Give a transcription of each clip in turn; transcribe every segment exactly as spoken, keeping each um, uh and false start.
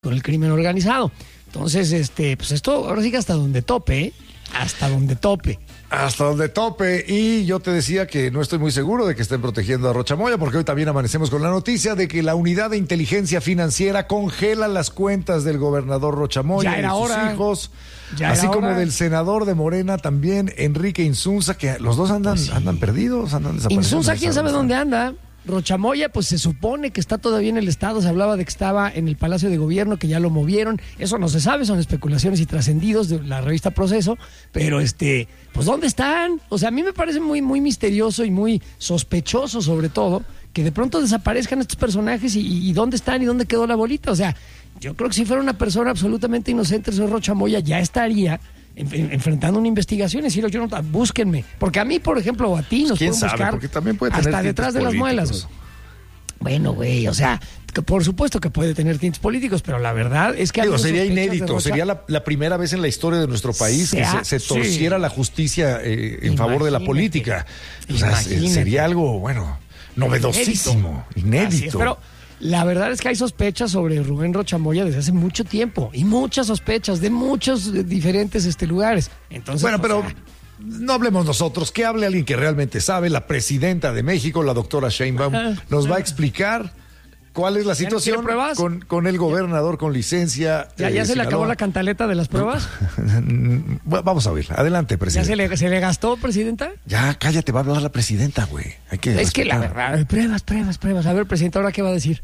con el crimen organizado. Entonces, este, pues esto ahora sí que hasta donde tope, ¿eh? Hasta donde tope. Hasta donde tope. Y yo te decía que no estoy muy seguro de que estén protegiendo a Rocha Moya, porque hoy también amanecemos con la noticia de que la Unidad de Inteligencia Financiera congela las cuentas del gobernador Rocha Moya y de sus hora. hijos, ya así como hora. del senador de Morena también, Enrique Insunza, que los dos andan, pues sí. andan perdidos, andan desaparecidos. Insunza, quién sabe dónde anda. Rocha Moya, pues se supone que está todavía en el estado, se hablaba de que estaba en el Palacio de Gobierno, que ya lo movieron, eso no se sabe, son especulaciones y trascendidos de la revista Proceso, pero este, pues ¿dónde están? O sea, a mí me parece muy, muy misterioso y muy sospechoso sobre todo, que de pronto desaparezcan estos personajes y, y, y ¿dónde están y dónde quedó la bolita? O sea, yo creo que si fuera una persona absolutamente inocente, el señor Rocha Moya ya estaría enfrentando una investigación y decirlo, yo no, búsquenme, porque a mí, por ejemplo, o a ti nos pueden sabe? buscar porque también puede tener hasta detrás de las muelas, güey. Bueno, güey, o sea, que por supuesto que puede tener tintes políticos, pero la verdad es que... Digo, sería inédito, sería la, la primera vez en la historia de nuestro país sea, que se, se torciera sí. la justicia eh, en Imagínate. favor de la política. O sea, sería algo, bueno, novedosísimo, inédito. inédito. Pero la verdad es que hay sospechas sobre Rubén Rocha Moya desde hace mucho tiempo, y muchas sospechas de muchos diferentes este, lugares. Entonces, bueno, pero... sea, no hablemos nosotros, que hable alguien que realmente sabe. La presidenta de México, la doctora Sheinbaum, nos va a explicar cuál es la situación no con, con el gobernador con licencia. ¿Ya, ya eh, se le acabó la cantaleta de las pruebas? Vamos a oírla. Adelante, presidenta. ¿Ya se le, se le gastó, presidenta? Ya, cállate, va a hablar la presidenta, güey. Hay que es respetar. que la verdad, pruebas, pruebas, pruebas. A ver, presidenta, ¿ahora qué va a decir?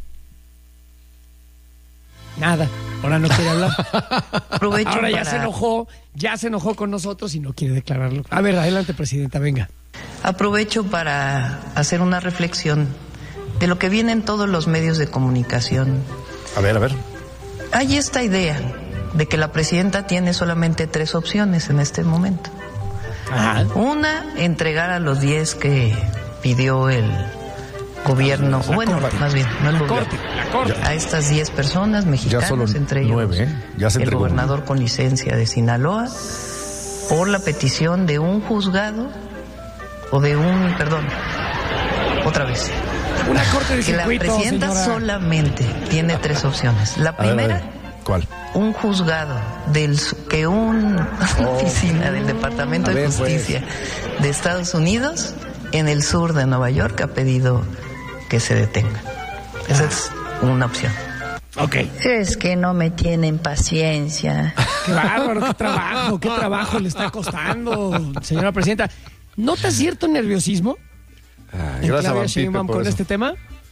Nada. Ahora no quiere hablar. Aprovecho Ahora ya para... se enojó, ya se enojó con nosotros y no quiere declararlo. A ver, adelante, presidenta, venga. Aprovecho para hacer una reflexión de lo que viene en todos los medios de comunicación. A ver, a ver. Hay esta idea de que la presidenta tiene solamente tres opciones en este momento. Ajá. Una, entregar a los diez que pidió el gobierno, la bueno, corte. más bien, no el la gobierno, corte, la corte. a estas diez personas mexicanas, ya solo entre ellos nueve, ¿eh? ya se el entregó. gobernador con licencia de Sinaloa, por la petición de un juzgado o de un, perdón, otra vez. Una corte de que la circuito, presidenta señora. solamente tiene tres opciones. La A ver, primera, a ver. ¿Cuál? un juzgado del que una Oh. oficina del Departamento A de ver, Justicia de Estados Unidos en el sur de Nueva York ha pedido que se detenga. Esa es una opción. Ok. Es que no me tienen paciencia. Qué bárbaro, qué trabajo, qué trabajo le está costando, señora presidenta. ¿Nota cierto nerviosismo Ah, en gracias, Claudia Van Sheinbaum Pipe, por con eso. este tema?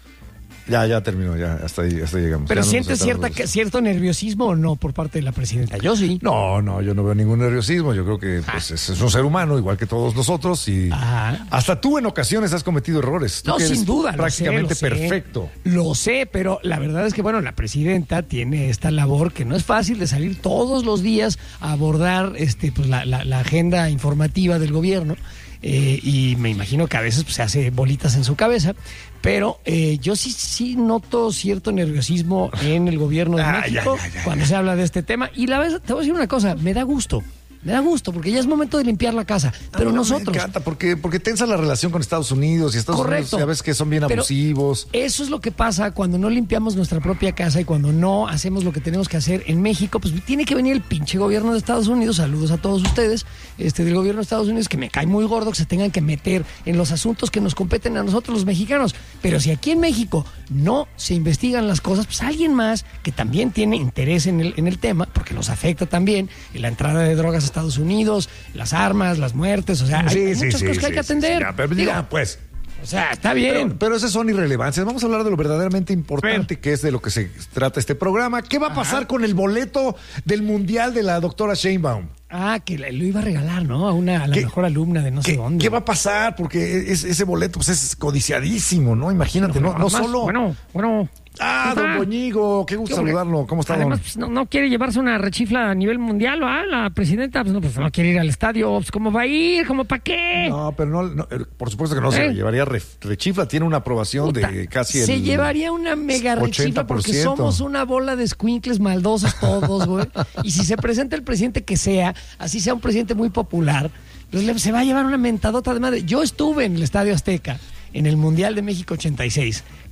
Ya, ya terminó, ya, hasta ahí, hasta ahí llegamos. ¿Pero Ya no siente nos cierta, tratamos. cierto nerviosismo o no por parte de la presidenta? Yo sí. No, no, yo no veo ningún nerviosismo. Yo creo que pues, es, es un ser humano, igual que todos nosotros. Y Ajá. hasta tú en ocasiones has cometido errores. Tú No, que eres sin duda. prácticamente lo sé, lo sé. perfecto. Lo sé, pero la verdad es que, bueno, la presidenta tiene esta labor que no es fácil de salir todos los días a abordar este, pues, la, la, la agenda informativa del gobierno. Eh, y me imagino que a veces pues, se hace bolitas en su cabeza, pero eh, yo sí sí noto cierto nerviosismo en el gobierno de Ah, México ya, ya, ya, cuando ya. se habla de este tema. Y la vez te voy a decir una cosa, me da gusto. Me da gusto, porque ya es momento de limpiar la casa. Pero A mí no nosotros... Me encanta, porque, porque tensa la relación con Estados Unidos y Estados Correcto. Unidos ya ves que son bien Pero abusivos. eso es lo que pasa cuando no limpiamos nuestra propia casa y cuando no hacemos lo que tenemos que hacer en México. Pues tiene que venir el pinche gobierno de Estados Unidos. Saludos a todos ustedes, este del gobierno de Estados Unidos, que me cae muy gordo que se tengan que meter en los asuntos que nos competen a nosotros los mexicanos. Pero si aquí en México no se investigan las cosas, pues alguien más que también tiene interés en el, en el tema, porque nos afecta también en la entrada de drogas a Estados Unidos, las armas, las muertes, o sea, hay, Sí, hay sí, muchas sí, cosas que hay sí, que sí, atender. sí, ya, pero Digo, ya, pues. o sea, está bien. Pero, pero esas son irrelevancias. Vamos a hablar de lo verdaderamente importante, Ver. que es de lo que se trata este programa. ¿Qué va a pasar Ajá. con el boleto del Mundial de la doctora Sheinbaum? Ah, que lo iba a regalar, ¿no? A una a la ¿Qué- mejor alumna de no sé ¿Qué, dónde. qué va a pasar? Porque es- ese boleto pues, es codiciadísimo, ¿no? Imagínate, no, no Además, solo... Bueno, bueno. Ah, ¿Cómo don está? Boñigo, qué gusto ¿Qué hombre? saludarlo. ¿Cómo está, Además, don? pues, no, no quiere llevarse una rechifla a nivel mundial, ¿o? Ah, la presidenta, pues no, pues no quiere ir al estadio. Pues, ¿cómo va a ir? ¿Cómo para qué? No, pero no, no, eh, por supuesto que no se ¿Eh? lo llevaría re- rechifla. Tiene una aprobación Puta, de casi el se llevaría una mega rechifla porque ochenta por ciento. somos una bola de escuincles maldosos todos, güey. Y si se presenta el presidente que sea, así sea un presidente muy popular, pues le- se va a llevar una mentadota de madre. Yo estuve en el Estadio Azteca en el Mundial de México ochenta y seis.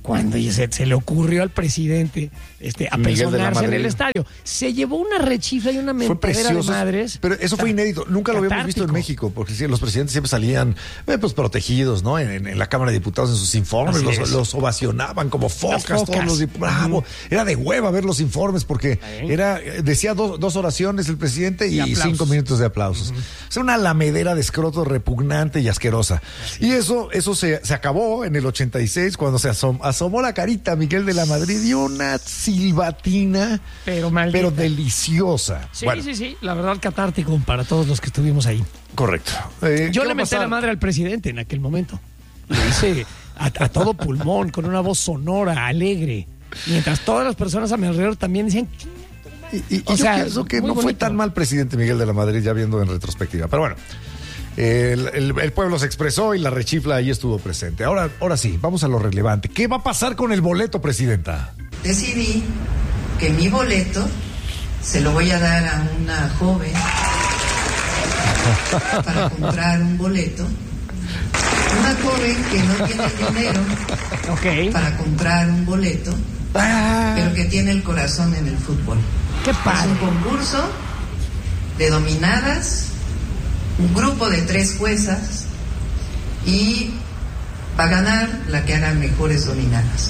cuando se, se le ocurrió al presidente este, a Miguel de la personarse en Madrid. el estadio. Se llevó una rechifla y una Fue mentadera de precioso, madres. pero eso fue inédito. Nunca lo habíamos visto en Catártico. México, porque sí, los presidentes siempre salían eh, pues protegidos, ¿no? En, en- en la Cámara de Diputados, en sus informes, Así los, es. los ovacionaban como focas, focas. todos los dip- bravo. Ujú. Era de hueva ver los informes, porque Ahí. era, eh, decía dos, dos oraciones el presidente y, Y aplausos. cinco minutos de aplausos. O sea, una lamedera de escroto repugnante y asquerosa. Y eso, eso se, se acabó en el ochenta y seis, cuando se asom- asomó la carita Miguel de la Madrid, dio una silbatina, Pero maldita. pero deliciosa. Sí, Bueno, sí, sí. La verdad, catártico para todos los que estuvimos ahí. correcto. Eh, Yo ¿qué le va a metí pasar? la madre al presidente en aquel momento. Lo hice a, a todo pulmón, con una voz sonora, alegre. Mientras todas las personas a mi alrededor también decían... Y, y- y O yo sea, pienso que muy no fue bonito. tan mal presidente Miguel de la Madrid, ya viendo en retrospectiva. Pero bueno, el, el- el pueblo se expresó y la rechifla ahí estuvo presente. Ahora, ahora sí, vamos a lo relevante. ¿Qué va a pasar con el boleto, presidenta? Decidí que mi boleto se lo voy a dar a una joven para comprar un boleto. Una joven que no tiene el dinero Ok. para comprar un boleto, pero que tiene el corazón en el fútbol. Qué Es padre. un concurso de dominadas, un grupo de tres juezas, y va a ganar la que haga mejores dominadas.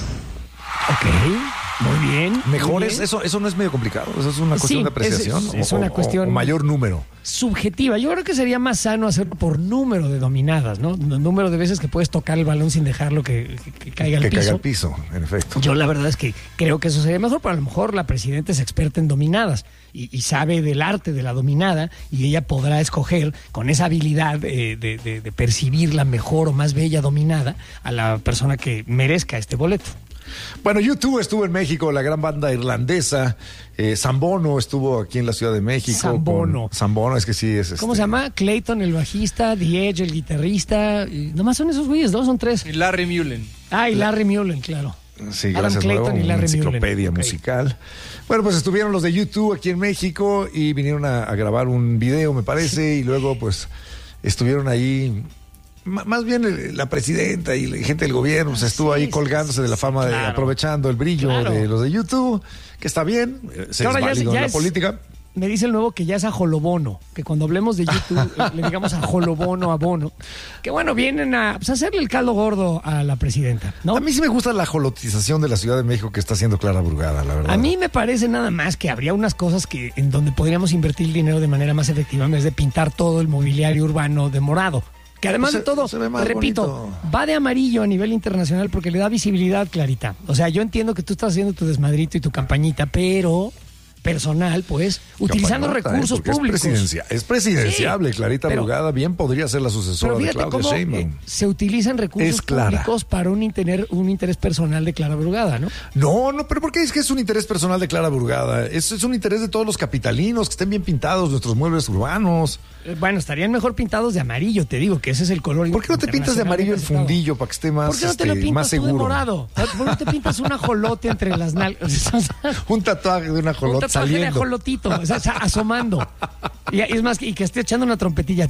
Ok. Muy bien. muy Mejores, bien. eso, eso no es medio complicado. Eso es una Sí, cuestión de es- apreciación. es o- una o- cuestión- o mayor número. Subjetiva. Yo creo que sería más sano hacerlo por número de dominadas, ¿no? El número de veces que puedes tocar el balón sin dejarlo que, que- que caiga al Que piso. caiga al piso, en efecto. Yo la verdad es que creo que eso sería mejor, pero a lo mejor la presidenta es experta en dominadas y, y sabe del arte de la dominada y ella podrá escoger con esa habilidad eh, de, de- de percibir la mejor o más bella dominada a la persona que merezca este boleto. Bueno, U dos estuvo en México, la gran banda irlandesa. Eh, Zambono estuvo aquí en la Ciudad de México. Zambono. con- Zambono, es que sí es. ¿Cómo este, se llama? Clayton, el bajista, The Edge, el guitarrista. Y nomás son esos güeyes, ¿no? Son tres. Y Larry Mullen. Ah, y Larry Mullen, claro. Sí, Adam gracias, Clayton Nuevo, y una Larry enciclopedia Mullen. Ok. musical. Bueno, pues estuvieron los de U dos aquí en México y vinieron a, a grabar un video, me parece, y luego pues estuvieron ahí, m- más bien el- la presidenta y la gente del gobierno, pues, estuvo Sí, ahí sí, colgándose de la sí, fama, de, claro. aprovechando el brillo Claro. de los de U dos, que está bien, eh, se Que ahora es ya es- válido ya en la es- política. Me dice el nuevo que ya es ajolobono, que cuando hablemos de YouTube eh, le digamos ajolobono a Bono. Que bueno, vienen a pues, hacerle el caldo gordo a la presidenta, ¿no? A mí sí me gusta la jolotización de la Ciudad de México que está haciendo Clara Brugada, la verdad. A mí me parece nada más que habría unas cosas que en donde podríamos invertir el dinero de manera más efectiva en vez de pintar todo el mobiliario urbano de morado. Que además Se- de todo, se ve más repito, bonito. va de amarillo a nivel internacional porque le da visibilidad, Clarita. O sea, yo entiendo que tú estás haciendo tu desmadrito y tu campañita, pero personal, pues, utilizando Campañota, ¿eh? recursos Porque públicos. Es, presidencia, es presidenciable. Sí, Clarita pero- Brugada bien podría ser la Pero sucesora de fíjate Claudia cómo Sheinbaum. eh, se utilizan recursos Es clara. públicos para un interés, un interés personal de Clara Brugada, ¿no? No, no, pero ¿por qué es que es un interés personal de Clara Brugada? Es, es un interés de todos los capitalinos, que estén bien pintados nuestros muebles urbanos. Eh, Bueno, estarían mejor pintados de amarillo, te digo, que ese es el color. ¿Por qué no te pintas de amarillo el internacionalmente aceptado. fundillo para que esté más, ¿Por qué no te lo este, pintas más tú de seguro? morado? ¿Por qué no te pintas un ajolote entre las nalgas? Un tatuaje de una Un ajolote tatuaje de saliendo. ajolotito, o sea, o sea, asomando. Y es más, y que esté echando una trompetilla.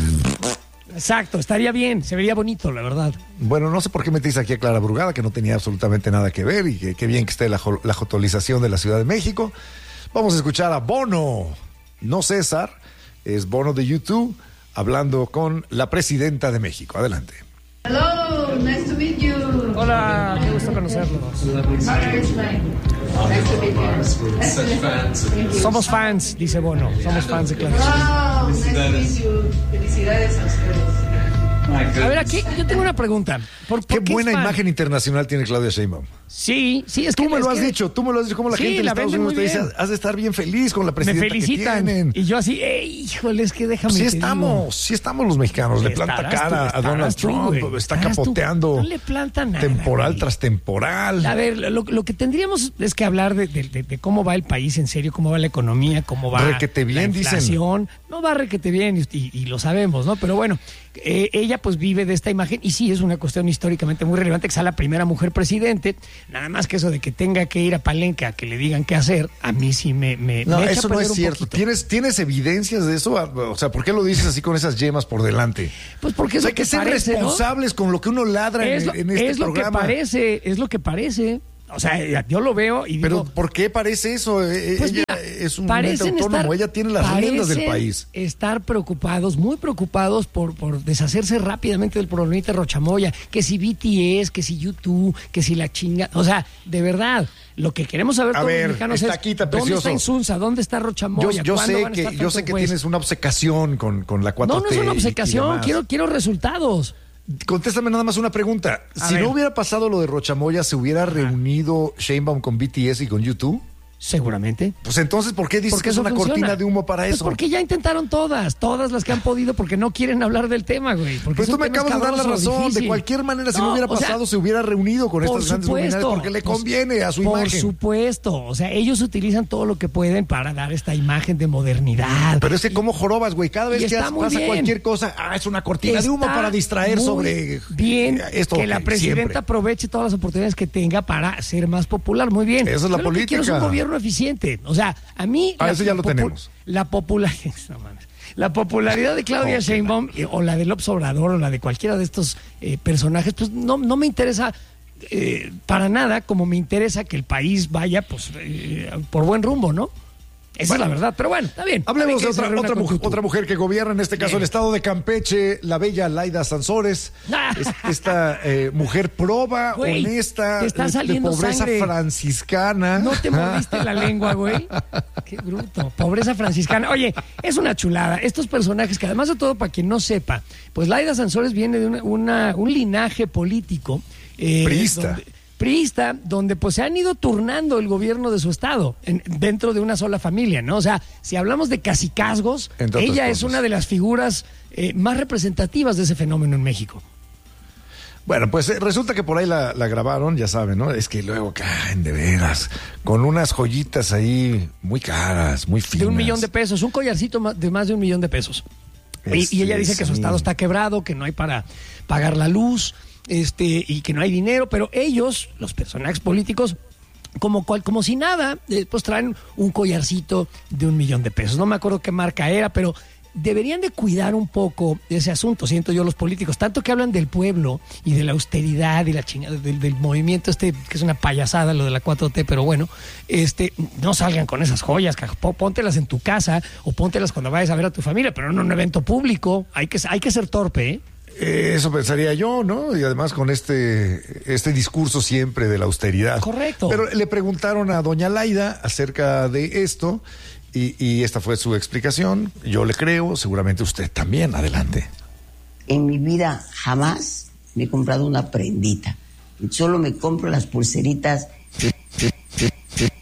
Exacto, estaría bien, se vería bonito, la verdad. Bueno, no sé por qué metiste aquí a Clara Brugada, que no tenía absolutamente nada que ver, y que qué bien que esté la, jo- la jotolización de la Ciudad de México. Vamos a escuchar a Bono, no César, es Bono de U dos, hablando con la presidenta de México. Adelante. Hello, nice to meet you. Hola, qué gusto conocerlos. Nice to meet you. Somos fans, dice Bono, somos fans de Clara. Wow, nice to meet you. Felicidades a ustedes. A ver, aquí yo tengo una pregunta. ¿Por, Qué por qué buena es fan? imagen internacional tiene Claudia Sheinbaum. Sí, sí, es que Tú me es lo has que dicho, tú me lo has dicho, como la Sí, gente en la Estados venden Unidos te muy dice, bien. has de estar bien feliz con la me presidenta felicitan. que tienen. Y yo así, "Ey, híjole, es que déjame Sí te digo". estamos, sí estamos los mexicanos. Le planta Estarás cara tú, a Donald estarás tú, Trump, güey. está Estarás tú. capoteando No le planta nada, temporal güey. tras temporal. A ver, lo, lo que tendríamos es que hablar de, de- de- de cómo va el país en serio, cómo va la economía, cómo va Requete bien, la dicen. inflación. No va requete bien y, y- y lo sabemos, ¿no? Pero bueno, eh, ella pues vive de esta imagen y sí es una cuestión históricamente muy relevante que sea la primera mujer presidente Nada más que eso de que tenga que ir a Palenque a que le digan qué hacer, a mí sí me, me, no, me echa eso a no perder es un cierto. poquito. ¿Tienes, ¿Tienes evidencias de eso? O sea, ¿por qué lo dices así con esas yemas por delante? Pues porque O es sea, lo hay que, que ser parece, ¿no? responsables con lo que uno ladra Es en, lo, en este es lo que programa. parece, es lo que parece. O sea, yo lo veo y Pero digo, ¿por qué parece eso? Eh, pues ella mira, es un ente parecen autónomo, estar- ella tiene las riendas del parecen país. estar preocupados, muy preocupados por, por deshacerse rápidamente del problemita Rochamoya, que si B T S, que si YouTube, que si la chinga, o sea, de verdad, lo que queremos saber A todos ver, los mexicanos está es aquí, tan ¿dónde precioso? está Insunza? ¿Dónde está Yo, Rochamoya? yo ¿Cuándo sé van a que, estar yo tanto sé que juez? tienes una obcecación con, con la cuatro T. No, no es una y- y obcecación, demás. quiero, quiero resultados. Contéstame nada más una pregunta. A Si ver. no hubiera pasado lo de Rochamoya, ¿se hubiera reunido Sheinbaum con B T S y con YouTube? Seguramente. Pues entonces, ¿por qué dices Porque que es eso una funciona. cortina de humo para Pues eso? porque ya intentaron todas, todas las que han podido, porque no quieren hablar del tema, güey. Porque Pero es un tú me tema acabas de dar la escabroso, razón. difícil. De cualquier manera, si No, no hubiera o sea, pasado, se hubiera reunido con por estas grandes luminarias supuesto, porque le pues, conviene a su por imagen. Por supuesto. O sea, ellos utilizan todo lo que pueden para dar esta imagen de modernidad. Pero es que como jorobas, güey. Cada vez Y que está muy pasa bien. cualquier cosa, ah, es una cortina de humo Está para distraer muy sobre bien esto. que la presidenta siempre. aproveche todas las oportunidades que tenga para ser más popular. Muy bien. Esa es la Yo lo que quiero es un política. gobierno eficiente. O sea, a mí... Ah, la- eso ya la lo popu- tenemos. La popularidad... no mames. La popularidad de Claudia Oh, Sheinbaum eh, o la de López Obrador o la de cualquiera de estos eh, personajes, pues no, no me interesa eh, para nada, como me interesa que el país vaya pues eh, por buen rumbo, ¿no? Esa Bueno, es la verdad, pero bueno, está bien. Hablemos Está de bien que se otra, reúna otra, con mujer, YouTube. otra mujer que gobierna, en este caso Bien. el estado de Campeche, la bella Laida Sansores. Ah. Es- esta eh, mujer proba, Güey, honesta, te está de- de saliendo pobreza sangre. franciscana. No te mordiste la lengua, güey. Qué bruto. Pobreza franciscana. Oye, es una chulada. Estos personajes que además de todo, para quien no sepa, pues Laida Sansores viene de una, una- un linaje político. eh, Priista. donde- priista, donde pues se han ido turnando el gobierno de su estado en- dentro de una sola familia, ¿no? O sea, si hablamos de cacicazgos, Entre otras ella es cosas. una de las figuras eh, más representativas de ese fenómeno en México. Bueno, pues eh, resulta que por ahí la, la grabaron, ya saben, ¿no? Es que luego caen de veras, con unas joyitas ahí muy caras, muy finas. De un millón de pesos, un collarcito ma- de más de un millón de pesos. Y, Este, y ella dice que su sí. estado está quebrado, que no hay para pagar la luz, este, y que no hay dinero, pero ellos, los personajes políticos, como cual, como si nada, eh, pues traen un collarcito de un millón de pesos. No me acuerdo qué marca era, pero deberían de cuidar un poco ese asunto, siento yo, los políticos, tanto que hablan del pueblo y de la austeridad y la chingada del, del movimiento este, que es una payasada lo de la cuatro T, pero bueno, este, no salgan con esas joyas, carajo. Pó- póntelas en tu casa o póntelas cuando vayas a ver a tu familia, pero no en un evento público. Hay que, hay que ser torpe, ¿eh? Eh, Eso pensaría yo, ¿no? Y además con este, este discurso siempre de la austeridad. Correcto. Pero le preguntaron a doña Laida acerca de esto y, y esta fue su explicación. Yo le creo, seguramente usted también. Adelante. En mi vida jamás me he comprado una prendita. Solo me compro las pulseritas de, de- de-